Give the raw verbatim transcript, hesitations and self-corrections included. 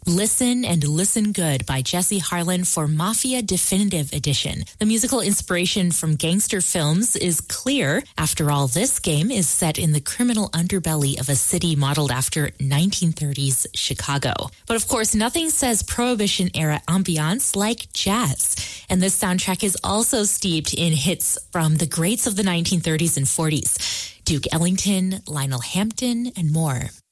Listen and Listen Good by Jesse Harlan for Mafia Definitive Edition. The musical inspiration from gangster films is clear. After all, this game is set in the criminal underbelly of a city modeled after nineteen thirties Chicago. But of course, nothing says Prohibition-era ambiance like jazz. And this soundtrack is also steeped in hits from the greats of the nineteen thirties and forties. Duke Ellington, Lionel Hampton, and more.